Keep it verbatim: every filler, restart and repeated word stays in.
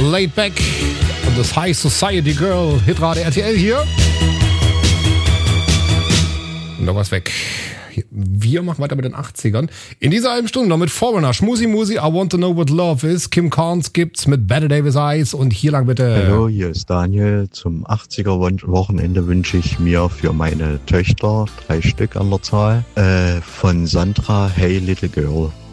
Laid Back und das High Society Girl, Hitrate R T L hier. Und noch was weg. Wir machen weiter mit den achtzigern. In dieser halben Stunde noch mit Foreigner, Schmusi Musi, I Want to Know What Love Is. Kim Carnes gibt's mit Better Davis Eyes und hier lang bitte. Hallo, hier ist Daniel. Zum achtziger-Wochenende wünsche ich mir für meine Töchter, drei Stück an der Zahl, äh, von Sandra Hey Little Girl.